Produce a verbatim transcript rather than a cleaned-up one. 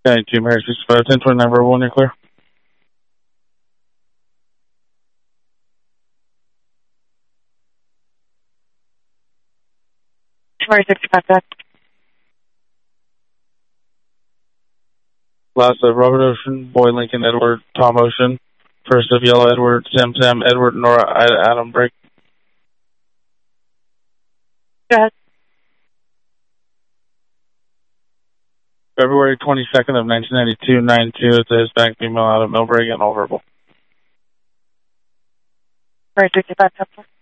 Okay, two Mary sixty-five, ten twenty-nine, verbal, one, you're clear. Mary sixty-five, back. Last of Robert Ocean, Boy Lincoln, Edward, Tom Ocean. First of Yellow Edward, Sam Sam, Edward, Nora, Ida, Adam, break. Go ahead. February twenty-second of nineteen ninety-two, nine two, it's a Hispanic female out of Millbrae, and all verbal. Mary sixty-five, ten four.